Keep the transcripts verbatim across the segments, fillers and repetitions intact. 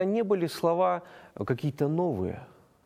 не были слова какие-то новые.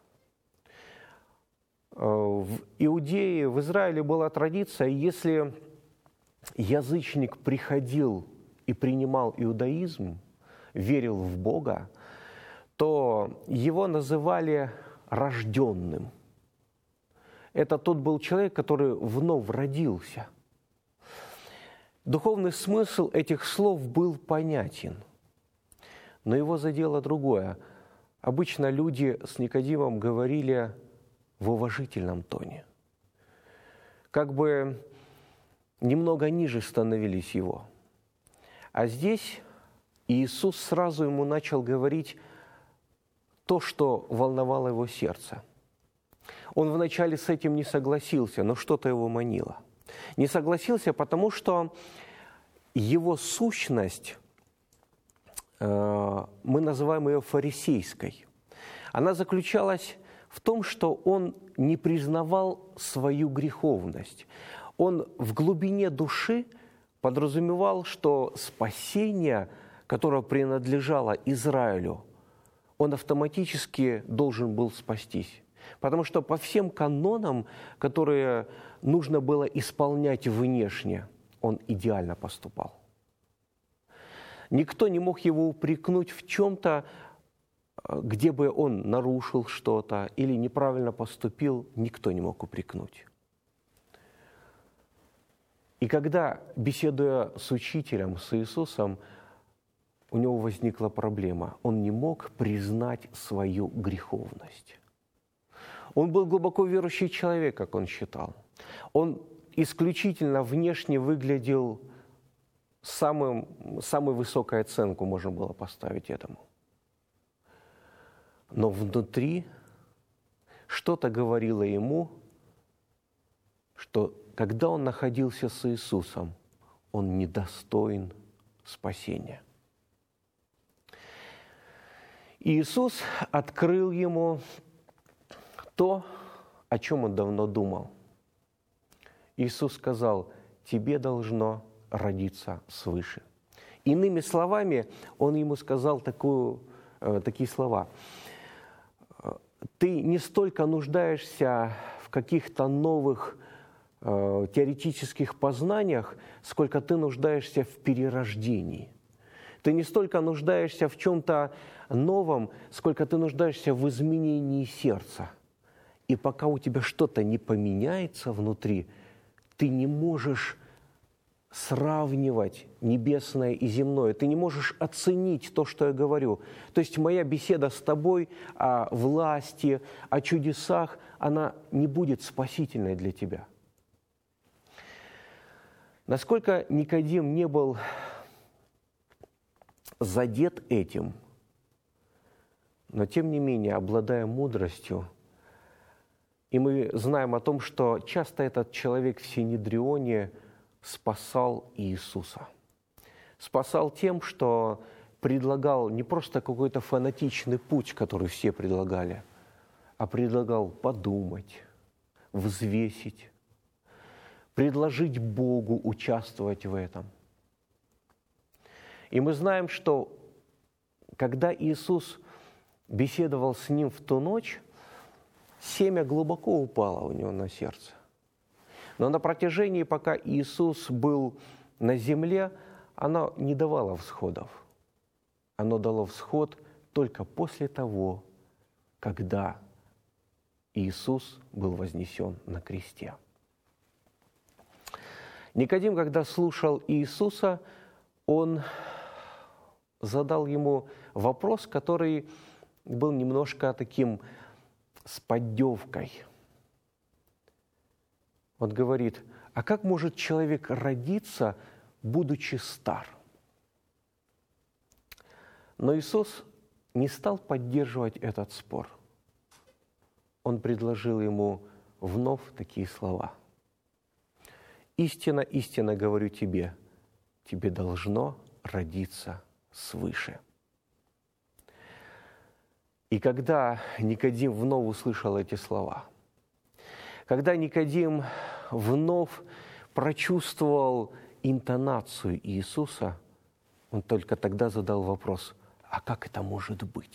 В Иудее, в Израиле была традиция, если язычник приходил и принимал иудаизм, верил в Бога, то его называли рожденным. Это тот был человек, который вновь родился. Духовный смысл этих слов был понятен, но его задело другое. Обычно люди с Никодимом говорили в уважительном тоне, как бы немного ниже становились его. А здесь Иисус сразу ему начал говорить то, что волновало его сердце. Он вначале с этим не согласился, но что-то его манило. Не согласился, потому что его сущность, э, мы называем ее фарисейской, она заключалась в том, что он не признавал свою греховность. Он в глубине души подразумевал, что спасение, которое принадлежало Израилю, он автоматически должен был спастись. Потому что по всем канонам, которые нужно было исполнять внешне, он идеально поступал. Никто не мог его упрекнуть в чем-то, где бы он нарушил что-то или неправильно поступил, никто не мог упрекнуть. И когда, беседуя с учителем, с Иисусом, у него возникла проблема. Он не мог признать свою греховность. Он был глубоко верующий человек, как он считал. Он исключительно внешне выглядел самым, самую высокую оценку можно было поставить этому. Но внутри что-то говорило ему, что когда он находился с Иисусом, он недостоин спасения. Иисус открыл ему то, о чем он давно думал. Иисус сказал: тебе должно родиться свыше. Иными словами, он ему сказал такую, э, такие слова. Ты не столько нуждаешься в каких-то новых э, теоретических познаниях, сколько ты нуждаешься в перерождении. Ты не столько нуждаешься в чем-то новом, сколько ты нуждаешься в изменении сердца. И пока у тебя что-то не поменяется внутри, ты не можешь сравнивать небесное и земное. Ты не можешь оценить то, что я говорю. То есть моя беседа с тобой о власти, о чудесах, она не будет спасительной для тебя. Насколько Никодим не был задет этим, но тем не менее, обладая мудростью, и мы знаем о том, что часто этот человек в Синедрионе спасал Иисуса. Спасал тем, что предлагал не просто какой-то фанатичный путь, который все предлагали, а предлагал подумать, взвесить, предложить Богу участвовать в этом. И мы знаем, что когда Иисус беседовал с ним в ту ночь, семя глубоко упало у него на сердце. Но на протяжении, пока Иисус был на земле, оно не давало всходов. Оно дало всход только после того, когда Иисус был вознесен на кресте. Никодим, когда слушал Иисуса, он задал ему вопрос, который был немножко таким с поддевкой. Он говорит: а как может человек родиться, будучи стар? Но Иисус не стал поддерживать этот спор. Он предложил ему вновь такие слова: «Истинно, истинно говорю тебе, тебе должно родиться свыше». И когда Никодим вновь услышал эти слова, когда Никодим вновь прочувствовал интонацию Иисуса, он только тогда задал вопрос: а как это может быть?